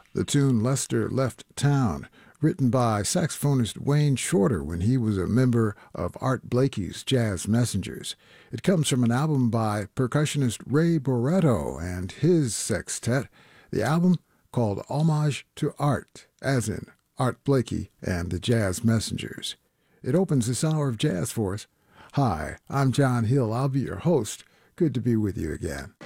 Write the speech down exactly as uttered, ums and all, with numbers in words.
the tune Lester Left Town, written by saxophonist Wayne Shorter when he was a member of Art Blakey's Jazz Messengers. It comes from an album by percussionist Ray Barretto and his sextet, the album called Homage to Art, as in Art Blakey and the Jazz Messengers. It opens this hour of jazz for us. Hi, I'm John Hill. I'll be your host. Good to be with you again.